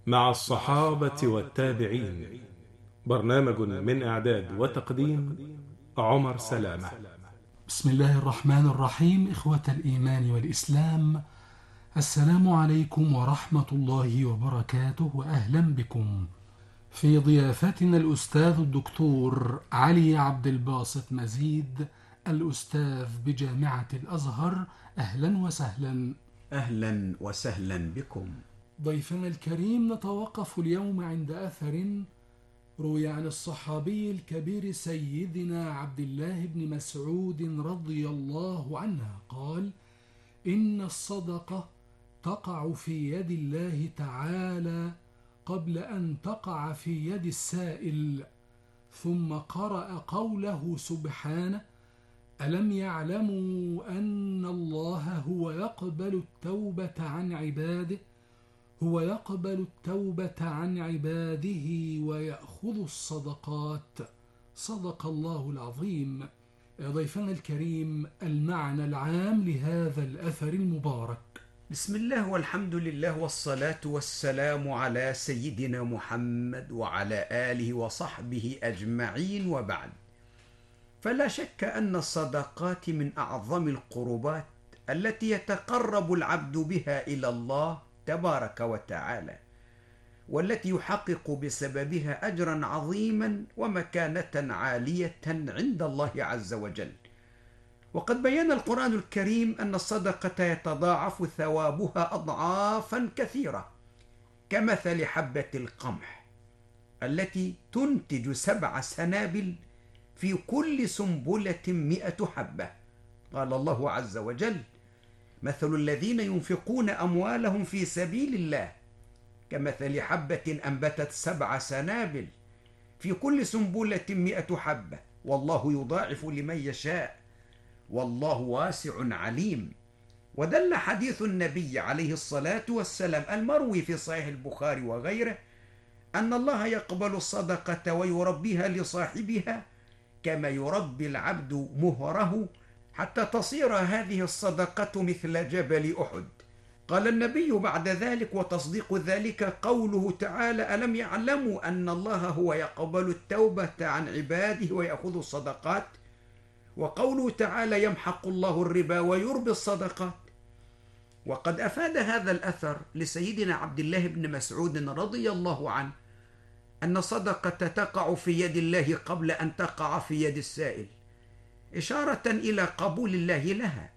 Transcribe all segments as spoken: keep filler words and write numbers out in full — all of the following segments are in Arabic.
مع الصحابة والتابعين. برنامج من إعداد وتقديم عمر سلامة. بسم الله الرحمن الرحيم. إخوة الإيمان والإسلام، السلام عليكم ورحمة الله وبركاته، وأهلا بكم في ضيافتنا الأستاذ الدكتور علي عبد الباسط مزيد، الأستاذ بجامعة الأزهر. أهلا وسهلا. أهلا وسهلا بكم. ضيفنا الكريم، نتوقف اليوم عند أثر روي عن الصحابي الكبير سيدنا عبد الله بن مسعود رضي الله عنه قال: إن الصدقة تقع في يد الله تعالى قبل أن تقع في يد السائل. ثم قرأ قوله سبحانه: ألم يعلموا أن الله هو يقبل التوبة عن عباده هو يقبل التوبة عن عباده ويأخذ الصدقات. صدق الله العظيم. ضيفنا الكريم، المعنى العام لهذا الأثر المبارك. بسم الله والحمد لله والصلاة والسلام على سيدنا محمد وعلى آله وصحبه أجمعين، وبعد، فلا شك أن الصدقات من أعظم القربات التي يتقرب العبد بها إلى الله تبارك وتعالى، والتي يحقق بسببها أجرا عظيما ومكانة عالية عند الله عز وجل. وقد بين القرآن الكريم أن الصدقة يتضاعف ثوابها أضعافا كثيرة، كمثل حبة القمح التي تنتج سبع سنابل في كل سنبلة مئة حبة. قال الله عز وجل: مثل الذين ينفقون أموالهم في سبيل الله كمثل حبة أنبتت سبع سنابل في كل سنبلة مئة حبة والله يضاعف لمن يشاء والله واسع عليم. ودل حديث النبي عليه الصلاة والسلام المروي في صحيح البخاري وغيره أن الله يقبل الصدقة ويربيها لصاحبها كما يربي العبد مهره حتى تصير هذه الصدقة مثل جبل أحد. قال النبي بعد ذلك: وتصديق ذلك قوله تعالى: ألم يعلموا أن الله هو يقبل التوبة عن عباده ويأخذ الصدقات، وقوله تعالى: يمحق الله الربا ويربي الصدقات. وقد أفاد هذا الأثر لسيدنا عبد الله بن مسعود رضي الله عنه أن الصدقة تقع في يد الله قبل أن تقع في يد السائل، إشارة إلى قبول الله لها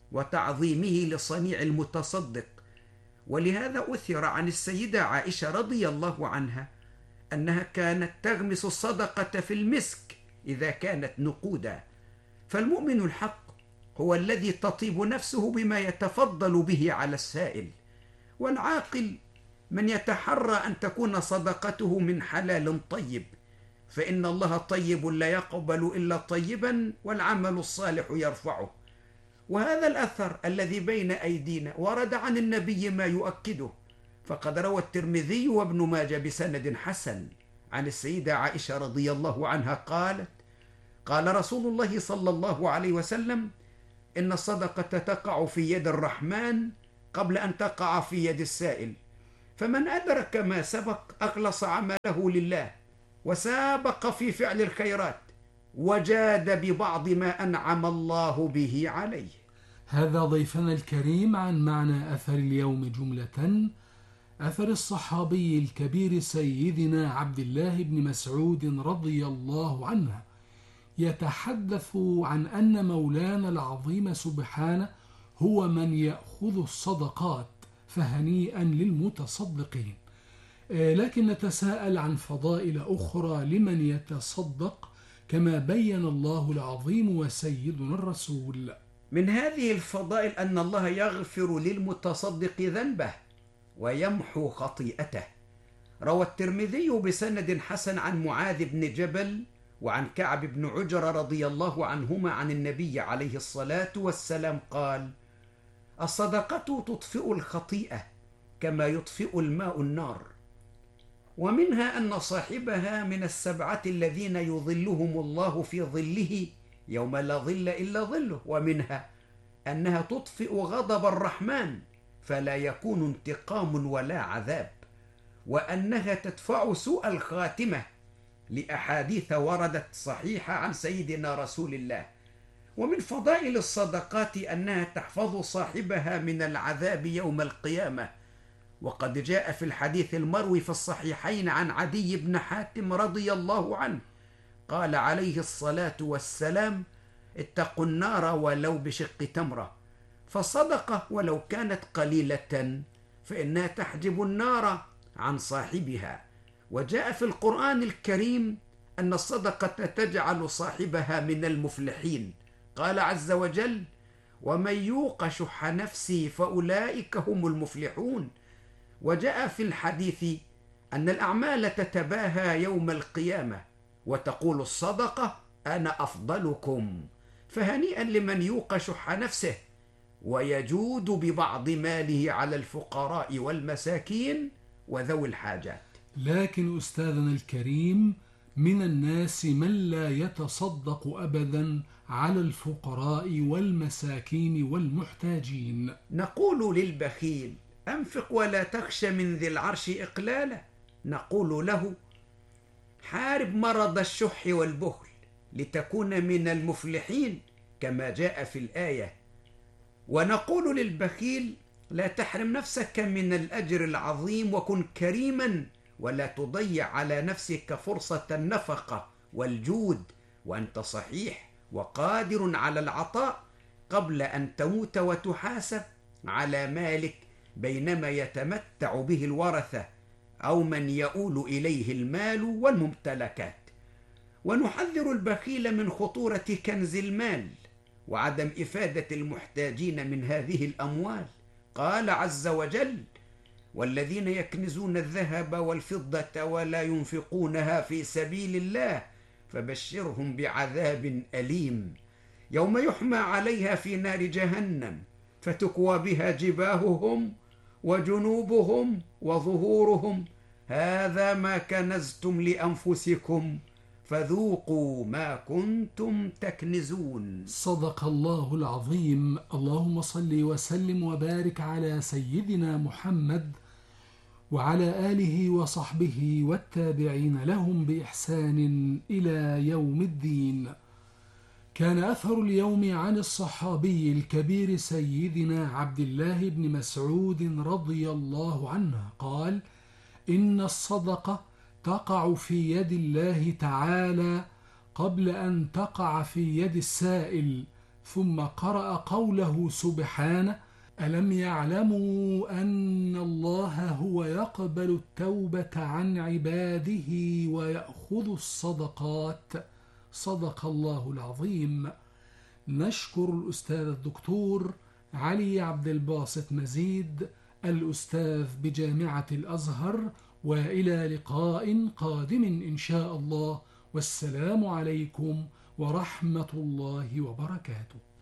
وتعظيمه لصنيع المتصدق. ولهذا أثر عن السيدة عائشة رضي الله عنها أنها كانت تغمس الصدقة في المسك إذا كانت نقودا. فالمؤمن الحق هو الذي تطيب نفسه بما يتفضل به على السائل، والعاقل من يتحرى أن تكون صدقته من حلال طيب، فإن الله طيب لا يقبل إلا طيبا والعمل الصالح يرفعه. وهذا الأثر الذي بين أيدينا ورد عن النبي ما يؤكده، فقد روى الترمذي وابن ماجه بسند حسن عن السيدة عائشة رضي الله عنها قالت: قال رسول الله صلى الله عليه وسلم: إن الصدقة تقع في يد الرحمن قبل أن تقع في يد السائل، فمن أدرك ما سبق أخلص عمله لله وسابق في فعل الخيرات وجاد ببعض ما أنعم الله به عليه. هذا ضيفنا الكريم عن معنى أثر اليوم جملة. أثر الصحابي الكبير سيدنا عبد الله بن مسعود رضي الله عنه يتحدث عن أن مولانا العظيم سبحانه هو من يأخذ الصدقات، فهنيئا للمتصدقين. لكن نتساءل عن فضائل أخرى لمن يتصدق كما بين الله العظيم وسيدنا الرسول. من هذه الفضائل أن الله يغفر للمتصدق ذنبه ويمحو خطيئته. روى الترمذي بسند حسن عن معاذ بن جبل وعن كعب بن عجرة رضي الله عنهما عن النبي عليه الصلاة والسلام قال: الصدقة تطفئ الخطيئة كما يطفئ الماء النار، ومنها أن صاحبها من السبعة الذين يظلهم الله في ظله يوم لا ظل إلا ظله، ومنها أنها تطفئ غضب الرحمن فلا يكون انتقام ولا عذاب، وأنها تدفع سوء الخاتمة، لأحاديث وردت صحيحة عن سيدنا رسول الله. ومن فضائل الصدقات أنها تحفظ صاحبها من العذاب يوم القيامة، وقد جاء في الحديث المروي في الصحيحين عن عدي بن حاتم رضي الله عنه قال عليه الصلاة والسلام: اتقوا النار ولو بشق تمرة. فالصدقة ولو كانت قليلة فإنها تحجب النار عن صاحبها. وجاء في القرآن الكريم أن الصدقة تجعل صاحبها من المفلحين. قال عز وجل: ومن يوق شح نفسه فأولئك هم المفلحون. وجاء في الحديث أن الأعمال تتباهى يوم القيامة، وتقول الصدقة: أنا أفضلكم. فهنيئا لمن يوق شح نفسه ويجود ببعض ماله على الفقراء والمساكين وذوي الحاجات. لكن أستاذنا الكريم، من الناس من لا يتصدق أبدا على الفقراء والمساكين والمحتاجين. نقول للبخيل: أنفق ولا تخش من ذي العرش إقلالا. نقول له: حارب مرض الشح والبخل لتكون من المفلحين كما جاء في الآية. ونقول للبخيل: لا تحرم نفسك من الأجر العظيم، وكن كريما ولا تضيع على نفسك فرصة النفقة والجود، وأنت صحيح وقادر على العطاء قبل أن تموت وتحاسب على مالك بينما يتمتع به الورثة أو من يؤول إليه المال والممتلكات. ونحذر البخيل من خطورة كنز المال وعدم إفادة المحتاجين من هذه الأموال. قال عز وجل: والذين يكنزون الذهب والفضة ولا ينفقونها في سبيل الله فبشرهم بعذاب أليم يوم يحمى عليها في نار جهنم فتكوى بها جباههم وجنوبهم وظهورهم هذا ما كنزتم لأنفسكم فذوقوا ما كنتم تكنزون. صدق الله العظيم. اللهم صل وسلم وبارك على سيدنا محمد وعلى آله وصحبه والتابعين لهم بإحسان إلى يوم الدين. كان أثر اليوم عن الصحابي الكبير سيدنا عبد الله بن مسعود رضي الله عنه قال: إن الصدقة تقع في يد الله تعالى قبل أن تقع في يد السائل، ثم قرأ قوله سبحانه: ألم يعلموا أن الله هو يقبل التوبة عن عباده ويأخذ الصدقات. صدق الله العظيم. نشكر الأستاذ الدكتور علي عبد الباسط مزيد الأستاذ بجامعة الأزهر، وإلى لقاء قادم إن شاء الله، والسلام عليكم ورحمة الله وبركاته.